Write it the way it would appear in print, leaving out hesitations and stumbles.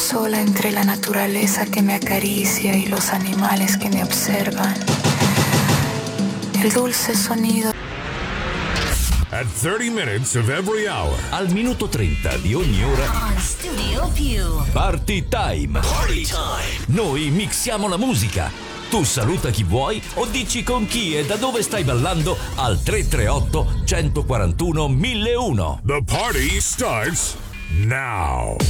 sola entre la naturaleza que me acaricia y los animales que me observan. El dulce sonido. At 30 minutes of every hour. Al minuto 30 di ogni ora. On Studio Più. Party time. Party time. Noi mixiamo la musica. Tu saluta chi vuoi o dici con chi e da dove stai ballando al 338 141 1001. The party starts now.